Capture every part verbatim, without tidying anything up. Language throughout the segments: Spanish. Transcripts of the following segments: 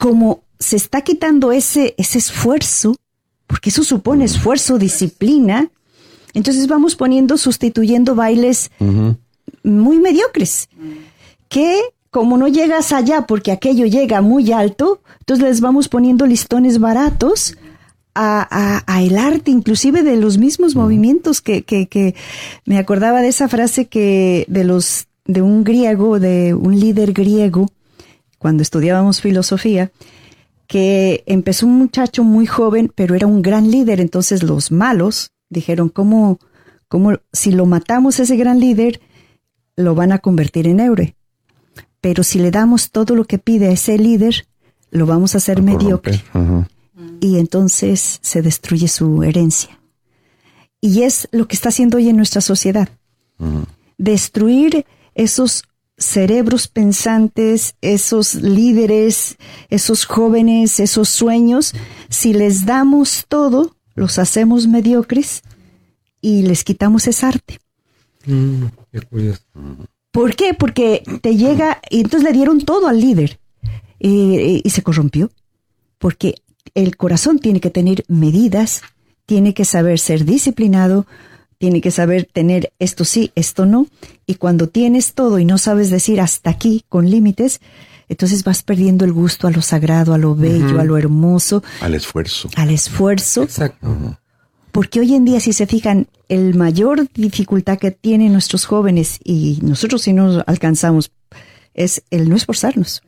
como se está quitando ese, ese esfuerzo, porque eso supone esfuerzo, disciplina, entonces vamos poniendo, sustituyendo bailes uh-huh. muy mediocres, que como no llegas allá porque aquello llega muy alto, entonces les vamos poniendo listones baratos a, a, a el arte, inclusive de los mismos uh-huh. movimientos que, que, que me acordaba de esa frase que de los, de un griego, de un líder griego, cuando estudiábamos filosofía, que empezó un muchacho muy joven, pero era un gran líder. Entonces los malos dijeron, ¿cómo, cómo si lo matamos a ese gran líder, lo van a convertir en héroe? Pero si le damos todo lo que pide a ese líder, lo vamos a hacer mediocre. Uh-huh. Y entonces se destruye su herencia. Y es lo que está haciendo hoy en nuestra sociedad. Uh-huh. Destruir esos cerebros pensantes, esos líderes, esos jóvenes, esos sueños. Si les damos todo, los hacemos mediocres y les quitamos ese arte. Mm, qué curioso. ¿Por qué? Porque te llega, y entonces le dieron todo al líder eh, y se corrompió. Porque el corazón tiene que tener medidas, tiene que saber ser disciplinado, tiene que saber tener esto sí, esto no. Y cuando tienes todo y no sabes decir hasta aquí con límites, entonces vas perdiendo el gusto a lo sagrado, a lo bello, uh-huh. a lo hermoso. Al esfuerzo. Al esfuerzo. Exacto. Uh-huh. Porque hoy en día, si se fijan, el mayor dificultad que tienen nuestros jóvenes, y nosotros si no alcanzamos, es el no esforzarnos.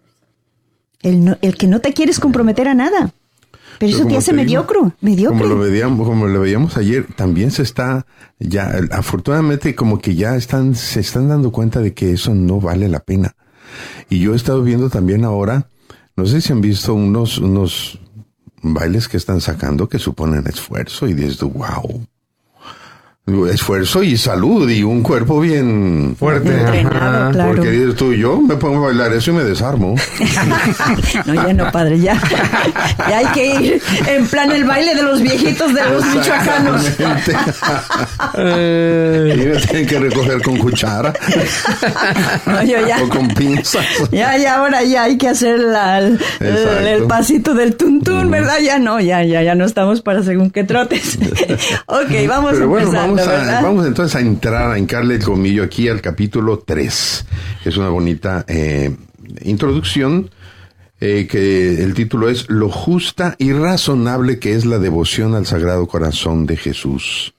El, no, el que no te quieres comprometer a nada. Pero eso te hace mediocre, mediocre. Como lo veíamos, como lo veíamos ayer, también se está, ya, afortunadamente como que ya están, se están dando cuenta de que eso no vale la pena. Y yo he estado viendo también ahora, no sé si han visto unos, unos bailes que están sacando que suponen esfuerzo y dices, wow. Esfuerzo y salud y un cuerpo bien fuerte. Entrenado, claro. Porque dices tú, yo me pongo a bailar eso y me desarmo. No, ya no, padre, ya. Ya hay que ir en plan el baile de los viejitos de los michoacanos. Y me tienen que recoger con cuchara. No, yo ya. O con pinzas. Ya, ya, ahora ya hay que hacer la, el, el pasito del tuntún, uh-huh. ¿verdad? Ya no, ya, ya, ya no estamos para según qué trotes. Ok, vamos Pero bueno, empezando. Vamos, a, vamos entonces a entrar, a hincarle el colmillo aquí al capítulo tres. Es una bonita eh, introducción eh, que el título es Lo justa y razonable que es la devoción al Sagrado Corazón de Jesús.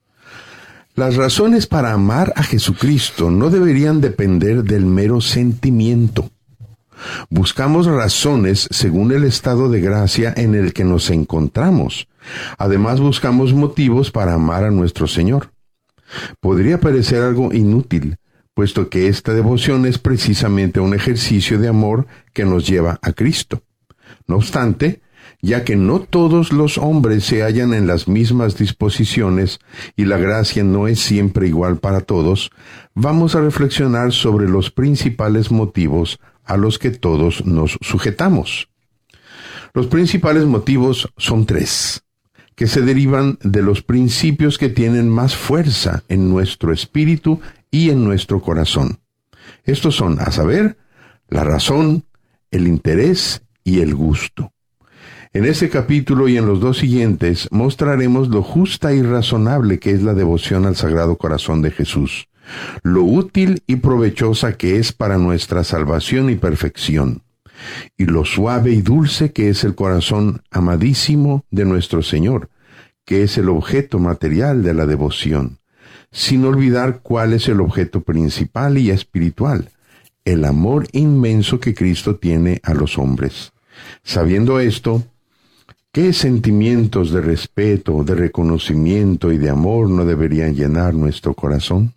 Las razones para amar a Jesucristo no deberían depender del mero sentimiento. Buscamos razones según el estado de gracia en el que nos encontramos. Además, buscamos motivos para amar a nuestro Señor. Podría parecer algo inútil, puesto que esta devoción es precisamente un ejercicio de amor que nos lleva a Cristo. No obstante, ya que no todos los hombres se hallan en las mismas disposiciones y la gracia no es siempre igual para todos, vamos a reflexionar sobre los principales motivos a los que todos nos sujetamos. Los principales motivos son tres, que se derivan de los principios que tienen más fuerza en nuestro espíritu y en nuestro corazón. Estos son, a saber, la razón, el interés y el gusto. En este capítulo y en los dos siguientes mostraremos lo justa y razonable que es la devoción al Sagrado Corazón de Jesús, lo útil y provechosa que es para nuestra salvación y perfección, y lo suave y dulce que es el corazón amadísimo de nuestro Señor, que es el objeto material de la devoción, sin olvidar cuál es el objeto principal y espiritual, el amor inmenso que Cristo tiene a los hombres. Sabiendo esto, ¿qué sentimientos de respeto, de reconocimiento y de amor no deberían llenar nuestro corazón?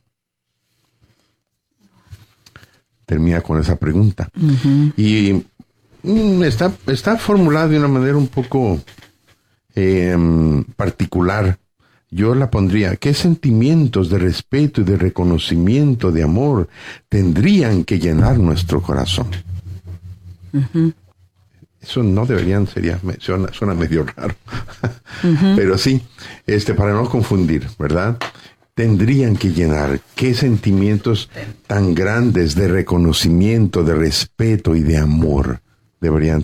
Termina con esa pregunta. Uh-huh. Y mm, está, está formulada de una manera un poco eh, particular. Yo la pondría, ¿qué sentimientos de respeto y de reconocimiento, de amor, tendrían que llenar nuestro corazón? Uh-huh. Eso no deberían, sería, suena, suena medio raro. Uh-huh. Pero sí, este, para no confundir, ¿verdad? Tendrían que llenar, qué sentimientos tan grandes de reconocimiento, de respeto y de amor deberían